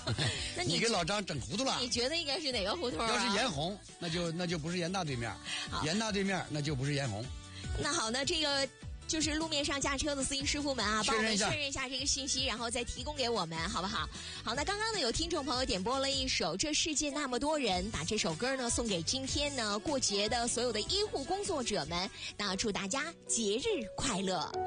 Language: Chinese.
那你给老张整糊涂了。 你觉得应该是哪个胡同啊？ 要是延红，那就不是延大对面，延大对面那就不是延红。 那好，那这个就是路面上驾车的司机师傅们啊，帮我们确认一下这个信息，然后再提供给我们，好不好？好，那刚刚呢有听众朋友点播了一首《这世界那么多人》，把这首歌呢送给今天呢过节的所有的医护工作者们，那祝大家节日快乐。